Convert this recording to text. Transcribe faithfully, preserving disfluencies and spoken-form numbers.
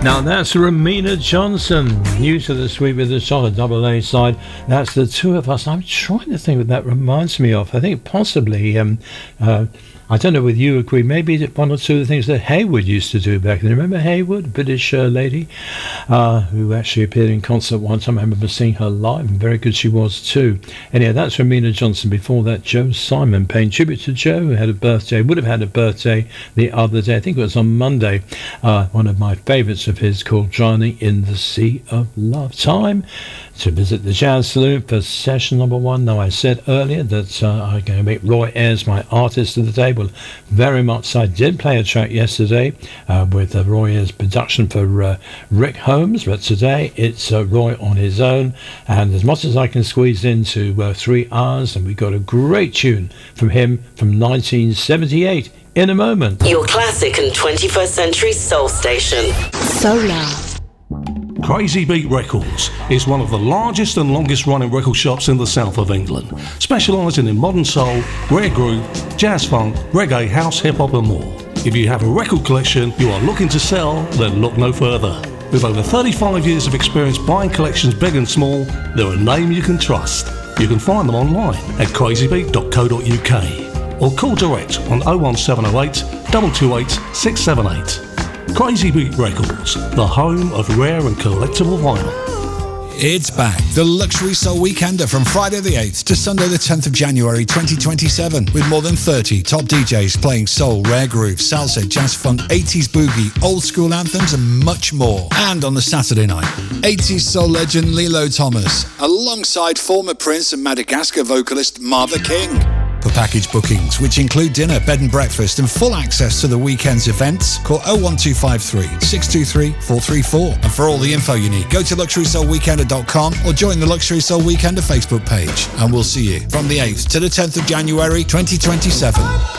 Now that's Ramina Johnson, new to the Sweet with the Solid double A side. That's The Two of Us. I'm trying to think what that reminds me of. I think possibly, um, uh, I don't know whether you agree, maybe one or two of the things that Haywood used to do back then. Remember Haywood, British uh, lady, uh, who actually appeared in concert one time. I remember seeing her live, and very good she was too. Anyhow, that's Ramina Johnson. Before that, Joe Simon, paying tribute to Joe, who had a birthday, would have had a birthday the other day. I think it was on Monday. Uh, one of my favourites of his called Drowning in the Sea of Love. Time to visit the Jazz Saloon for session number one. Now, I said earlier that uh, I'm going to make Roy Ayers my artist of the day. Well, very much so. I did play a track yesterday uh, with uh, Roy Ayers' production for uh, Rick Holmes, but today it's uh, Roy on his own, and as much as I can squeeze into uh, three hours, and we got a great tune from him from nineteen seventy-eight in a moment. Your classic and twenty-first century soul station. Solar. Crazy Beat Records is one of the largest and longest running record shops in the south of England, specialising in modern soul, rare groove, jazz funk, reggae, house, hip hop and more. If you have a record collection you are looking to sell, then look no further. With over thirty-five years of experience buying collections big and small, they're a name you can trust. You can find them online at crazy beat dot co dot u k or call direct on oh one seven oh eight, two two eight, six seven eight. Crazy Beat Records, the home of rare and collectible vinyl. It's back. The Luxury Soul Weekender from Friday the eighth to Sunday the tenth of January twenty twenty-seven, with more than thirty top D Js playing soul, rare groove, salsa, jazz funk, eighties boogie, old school anthems and much more. And on the Saturday night, eighties soul legend Lilo Thomas alongside former Prince and Madagascar vocalist Marva King. For package bookings, which include dinner, bed and breakfast and full access to the weekend's events, call oh one two five three, six two three, four three four. And for all the info you need, go to luxury soul weekender dot com or join the Luxury Soul Weekender Facebook page. And we'll see you from the eighth to the tenth of January twenty twenty-seven.